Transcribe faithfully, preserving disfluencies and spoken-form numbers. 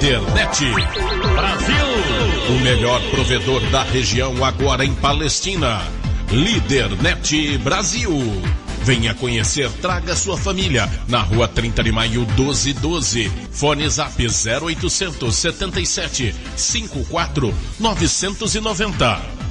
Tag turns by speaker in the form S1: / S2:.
S1: Lídernet Brasil. O melhor provedor da região agora em Palestina. Lídernet Brasil. Venha conhecer, traga sua família. Na rua trinta de maio, doze doze. Fone Zap zero oitocentos setenta e sete, cinquenta e quatro, novecentos e noventa.